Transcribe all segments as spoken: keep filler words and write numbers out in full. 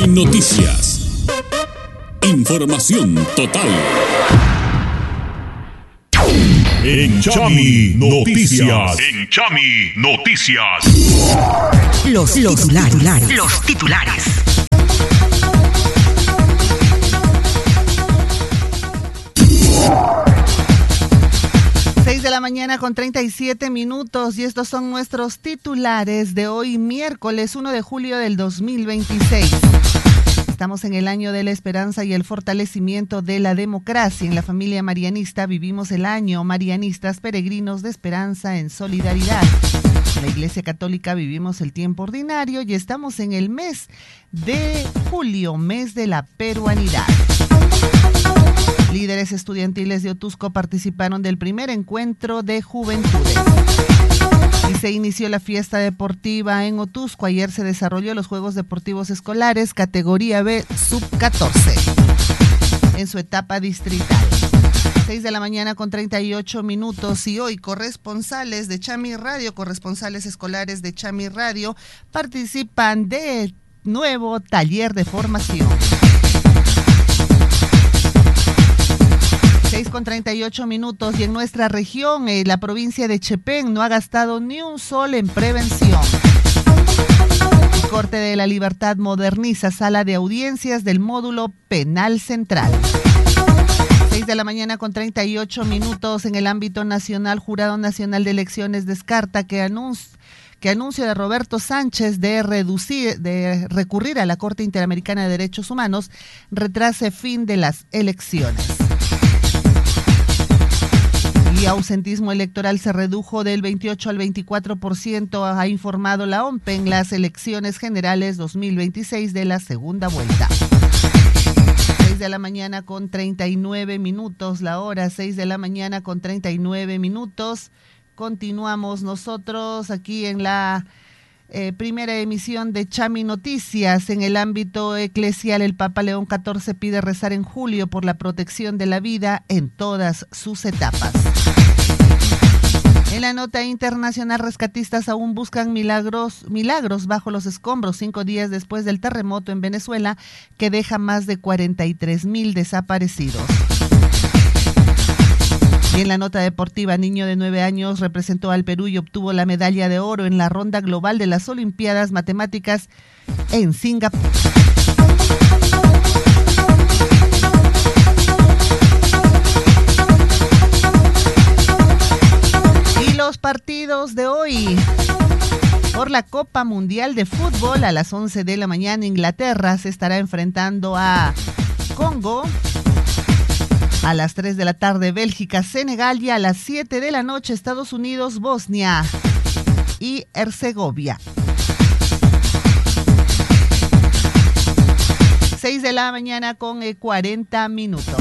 Noticias. Información total. En Chami Noticias. En Chami Noticias. Los, los titulares. Los titulares. seis de la mañana con treinta y siete minutos y estos son nuestros titulares de hoy, miércoles uno de julio del dos mil veintiséis. Estamos en el año de la esperanza y el fortalecimiento de la democracia. En la familia marianista vivimos el año Marianistas Peregrinos de Esperanza en Solidaridad. En la Iglesia Católica vivimos el tiempo ordinario y estamos en el mes de julio, mes de la peruanidad. Líderes estudiantiles de Otusco participaron del primer encuentro de juventudes. Y se inició la fiesta deportiva en Otusco. Ayer se desarrolló los Juegos Deportivos Escolares categoría B sub catorce en su etapa distrital. seis de la mañana con treinta y ocho minutos y hoy corresponsales de Chami Radio, corresponsales escolares de Chami Radio participan de nuevo taller de formación. seis con treinta y ocho minutos y en nuestra región, eh, la provincia de Chepén no ha gastado ni un sol en prevención. El Corte de la Libertad moderniza sala de audiencias del módulo penal central. seis de la mañana con treinta y ocho minutos en el ámbito nacional, Jurado Nacional de Elecciones descarta que anuncio que anuncio de Roberto Sánchez de reducir, de recurrir a la Corte Interamericana de Derechos Humanos retrase fin de las elecciones. Y ausentismo electoral se redujo del veintiocho al veinticuatro por ciento, ha informado la O M P E en las elecciones generales dos mil veintiséis de la segunda vuelta. seis de la mañana con treinta y nueve minutos, la hora seis de la mañana con treinta y nueve minutos. Continuamos nosotros aquí en la eh, primera emisión de Chami Noticias. En el ámbito eclesial, el Papa León catorce pide rezar en julio por la protección de la vida en todas sus etapas. En la nota internacional, rescatistas aún buscan milagros, milagros bajo los escombros cinco días después del terremoto en Venezuela que deja más de cuarenta y tres mil desaparecidos. Y en la nota deportiva, niño de nueve años representó al Perú y obtuvo la medalla de oro en la ronda global de las Olimpiadas Matemáticas en Singapur. Y los partidos de hoy. Por la Copa Mundial de Fútbol, a las once de la mañana, Inglaterra se estará enfrentando a Congo. A las tres de la tarde, Bélgica, Senegal, y a las siete de la noche, Estados Unidos, Bosnia y Herzegovina. seis de la mañana con cuarenta minutos.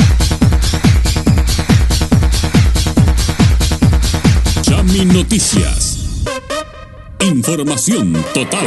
Chami Noticias. Información total.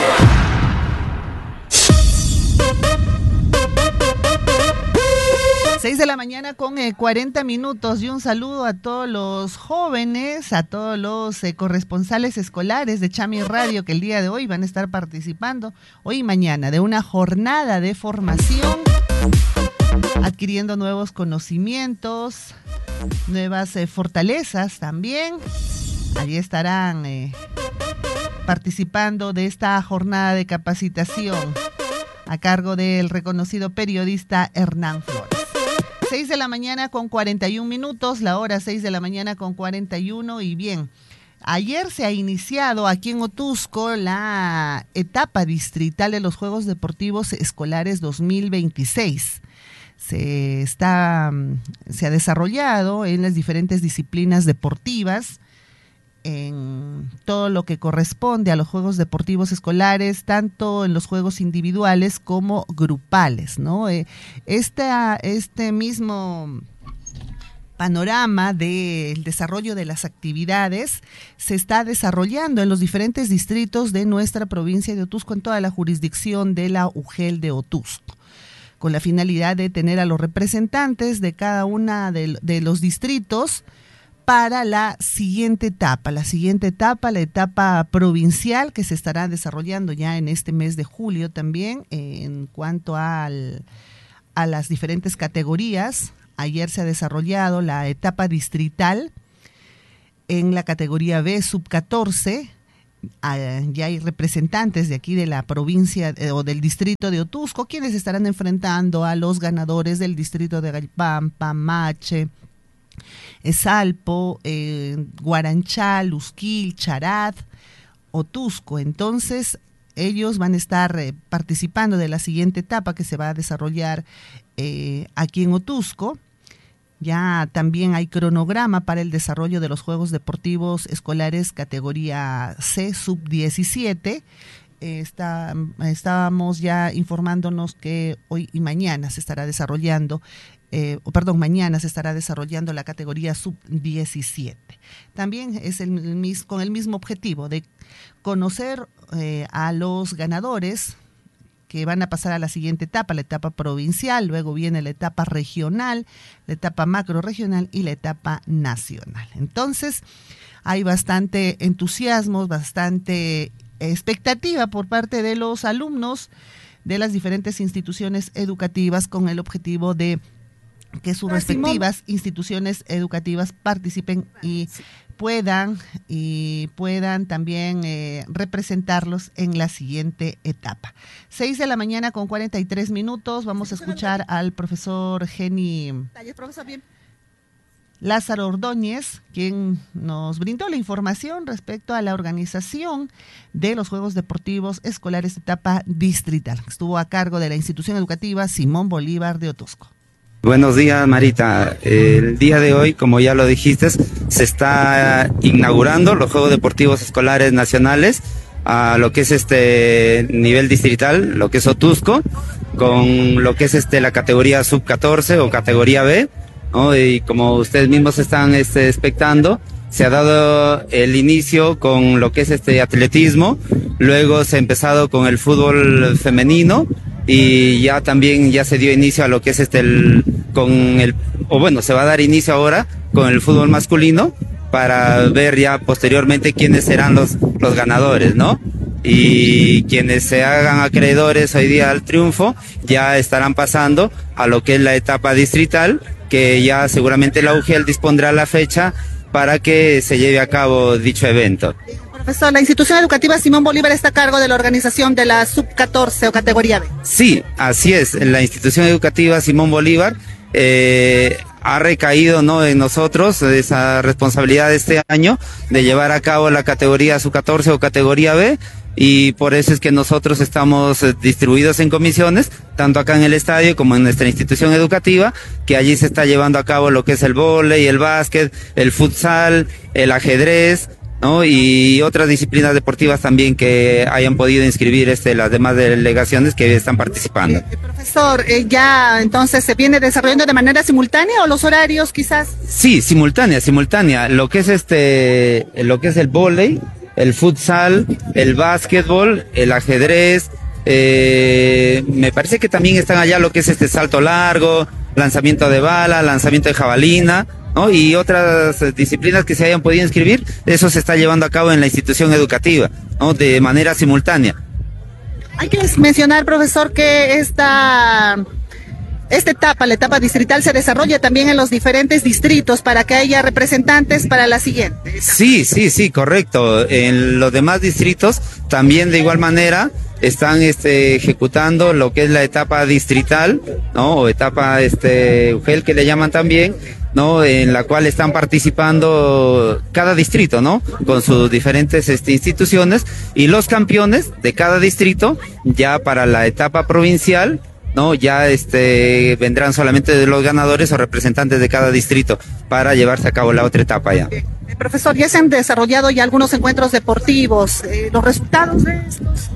seis de la mañana con eh, cuarenta minutos y un saludo a todos los jóvenes, a todos los eh, corresponsales escolares de Chami Radio que el día de hoy van a estar participando, hoy y mañana, de una jornada de formación, adquiriendo nuevos conocimientos, nuevas eh, fortalezas también. Allí estarán eh, participando de esta jornada de capacitación a cargo del reconocido periodista Hernán Flores. seis de la mañana con cuarenta y un minutos, la hora seis de la mañana con cuarenta y uno. Y bien, ayer se ha iniciado aquí en Otusco la etapa distrital de los Juegos Deportivos Escolares dos mil veintiséis. Se, está, se ha desarrollado en las diferentes disciplinas deportivas, en todo lo que corresponde a los Juegos Deportivos Escolares, tanto en los juegos individuales como grupales, ¿no? Eh, esta, este mismo panorama del desarrollo de las actividades se está desarrollando en los diferentes distritos de nuestra provincia de Otusco, en toda la jurisdicción de la U G E L de Otusco, con la finalidad de tener a los representantes de cada una de, de los distritos para la siguiente etapa, la siguiente etapa, la etapa provincial que se estará desarrollando ya en este mes de julio también, eh, en cuanto al, a las diferentes categorías. Ayer se ha desarrollado la etapa distrital en la categoría B, sub catorce. Ah, ya hay representantes de aquí de la provincia eh, o del distrito de Otusco, quienes estarán enfrentando a los ganadores del distrito de Gallpampa, Mache, Salpo, eh, Guaranchal, Usquil, Charat, Otusco. Entonces ellos van a estar eh, participando de la siguiente etapa que se va a desarrollar eh, aquí en Otusco. Ya también hay cronograma para el desarrollo de los Juegos Deportivos Escolares categoría C, sub diecisiete. Eh, está, estábamos ya informándonos que hoy y mañana se estará desarrollando, eh, perdón, mañana se estará desarrollando la categoría sub diecisiete. También es el, el, con el mismo objetivo de conocer eh, a los ganadores que van a pasar a la siguiente etapa, la etapa provincial, luego viene la etapa regional, la etapa macro-regional y la etapa nacional. Entonces, hay bastante entusiasmo, bastante expectativa por parte de los alumnos de las diferentes instituciones educativas con el objetivo de que sus respectivas instituciones educativas participen y puedan y puedan también eh, representarlos en la siguiente etapa. Seis de la mañana con cuarenta y tres minutos. Vamos a escuchar al profesor Geni Lázaro Ordóñez, quien nos brindó la información respecto a la organización de los Juegos Deportivos Escolares etapa distrital. Estuvo a cargo de la institución educativa Simón Bolívar de Otusco. Buenos días, Marita. El día de hoy, como ya lo dijiste, se está inaugurando los Juegos Deportivos Escolares Nacionales a lo que es este nivel distrital, lo que es Otusco, con lo que es este la categoría sub catorce o categoría B, ¿no? Y como ustedes mismos están este, expectando, se ha dado el inicio con lo que es este atletismo, luego se ha empezado con el fútbol femenino, y ya también ya se dio inicio a lo que es este el con el o bueno se va a dar inicio ahora con el fútbol masculino para ver ya posteriormente quiénes serán los los ganadores, ¿no? Y quienes se hagan acreedores hoy día al triunfo ya estarán pasando a lo que es la etapa distrital, que ya seguramente la U G E L dispondrá la fecha para que se lleve a cabo dicho evento. Profesor, la institución educativa Simón Bolívar está a cargo de la organización de la sub catorce o categoría B. Sí, así es. La institución educativa Simón Bolívar eh, ha recaído, ¿no?, en nosotros esa responsabilidad de este año de llevar a cabo la categoría sub catorce o categoría B, y por eso es que nosotros estamos distribuidos en comisiones, tanto acá en el estadio como en nuestra institución educativa, que allí se está llevando a cabo lo que es el vóley, el básquet, el futsal, el ajedrez, ¿no?, y otras disciplinas deportivas también que hayan podido inscribir este las demás delegaciones que están participando. Eh, profesor, eh, ¿ya entonces se viene desarrollando de manera simultánea o los horarios quizás? Sí, simultánea, simultánea. Lo que es este, lo que es el vóley, el futsal, el básquetbol, el ajedrez, eh, me parece que también están allá lo que es este salto largo, lanzamiento de bala, lanzamiento de jabalina, ¿no?, y otras disciplinas que se hayan podido inscribir. Eso se está llevando a cabo en la institución educativa, ¿no?, de manera simultánea. Hay que mencionar, profesor, que esta, esta etapa, la etapa distrital, se desarrolla también en los diferentes distritos para que haya representantes para la siguiente etapa. Sí, sí, sí, correcto. En los demás distritos también de igual manera están este, ejecutando lo que es la etapa distrital, ¿no?, o etapa este, U G E L que le llaman también, ¿no?, en la cual están participando cada distrito, ¿no?, con sus diferentes este, instituciones, y los campeones de cada distrito ya para la etapa provincial, ¿no?, ya este vendrán solamente de los ganadores o representantes de cada distrito para llevarse a cabo la otra etapa ya. Eh, profesor, ya se han desarrollado ya algunos encuentros deportivos, eh, ¿los resultados de estos?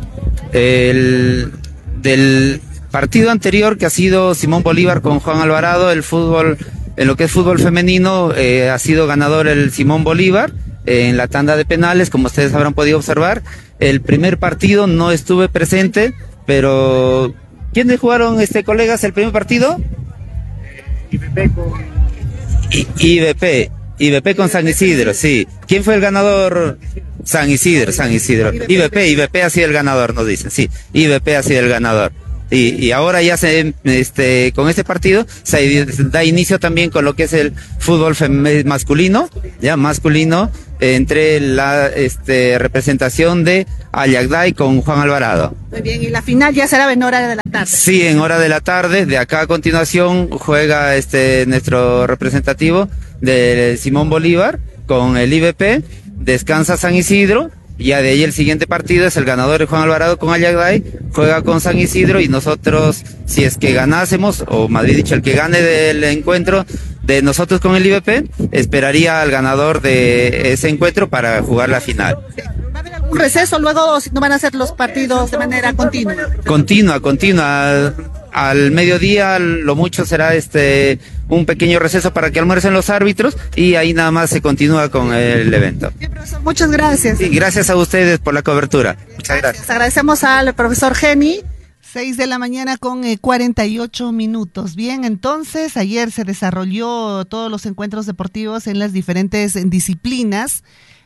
El, del partido anterior, que ha sido Simón Bolívar con Juan Alvarado, el fútbol, en lo que es fútbol femenino, eh, ha sido ganador el Simón Bolívar eh, en la tanda de penales, como ustedes habrán podido observar. El primer partido no estuve presente, pero ¿quiénes jugaron, este colegas, el primer partido? I B P con... I B P. I B P con San Isidro, sí. ¿Quién fue el ganador? San Isidro, San Isidro. I B P, I B P ha sido el ganador, nos dicen, sí. I B P ha sido el ganador. Y, y ahora ya se, este, con este partido se da inicio también con lo que es el fútbol fem- masculino, ya masculino, entre la este, representación de Ayagday con Juan Alvarado. Muy bien, y la final ya será en hora de la tarde. Sí, en hora de la tarde. De acá a continuación juega este nuestro representativo de Simón Bolívar con el I B P, descansa San Isidro. Ya de ahí el siguiente partido es el ganador de Juan Alvarado con Ayagday, juega con San Isidro y nosotros, si es que ganásemos, o Madrid dicho, el que gane del encuentro de nosotros con el I B P, esperaría al ganador de ese encuentro para jugar la final. ¿Va a haber algún receso luego o si no van a hacer los partidos de manera continua? Continua, continua. Al mediodía lo mucho será este un pequeño receso para que almuercen los árbitros y ahí nada más se continúa con el evento. Bien, profesor, muchas gracias. Sí, gracias a ustedes por la cobertura. Muchas gracias. gracias. Agradecemos al profesor Geni. Seis de la mañana con eh, cuarenta y ocho minutos. Bien, entonces ayer se desarrolló todos los encuentros deportivos en las diferentes disciplinas.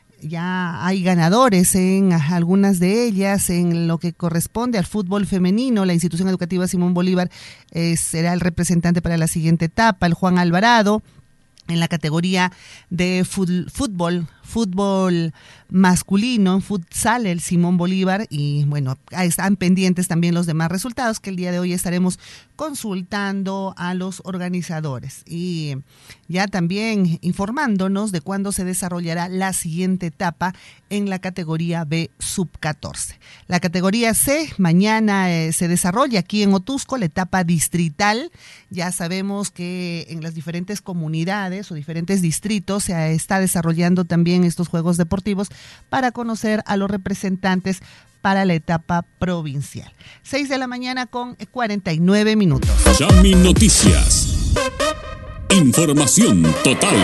Ya hay ganadores en algunas de ellas. En lo que corresponde al fútbol femenino, la institución educativa Simón Bolívar eh, será el representante para la siguiente etapa, el Juan Alvarado. En la categoría de fútbol, fútbol masculino, en futsal, el Simón Bolívar, y bueno, están pendientes también los demás resultados que el día de hoy estaremos consultando a los organizadores y ya también informándonos de cuándo se desarrollará la siguiente etapa en la categoría B sub catorce. La categoría C mañana eh, se desarrolla aquí en Otusco, la etapa distrital. Ya sabemos que en las diferentes comunidades o diferentes distritos se está desarrollando también estos juegos deportivos para conocer a los representantes para la etapa provincial. Seis de la mañana con cuarenta y nueve minutos. Chami Noticias. Información total.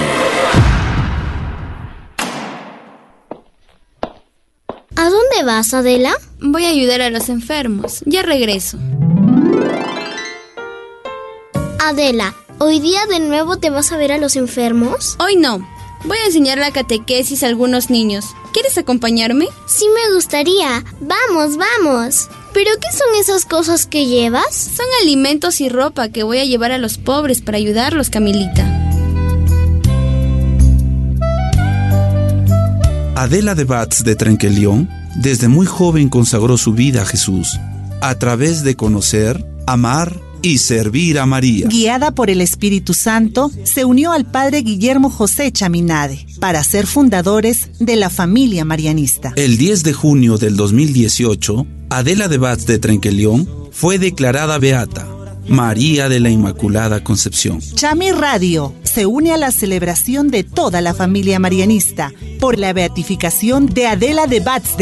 ¿A dónde vas, Adela? Voy a ayudar a los enfermos. Ya regreso. Adela, ¿hoy día de nuevo te vas a ver a los enfermos? Hoy no. Voy a enseñar la catequesis a algunos niños. ¿Quieres acompañarme? Sí me gustaría. Vamos, vamos. ¿Pero qué son esas cosas que llevas? Son alimentos y ropa que voy a llevar a los pobres para ayudarlos, Camilita. Adela de Batz de Trenquelión, desde muy joven consagró su vida a Jesús, a través de conocer, amar y servir a María. Guiada por el Espíritu Santo, se unió al padre Guillermo José Chaminade para ser fundadores de la familia marianista. El diez de junio del dos mil dieciocho, Adela de Batz de Trenquelión fue declarada beata, María de la Inmaculada Concepción. Chami Radio se une a la celebración de toda la familia marianista por la beatificación de Adela de Batz de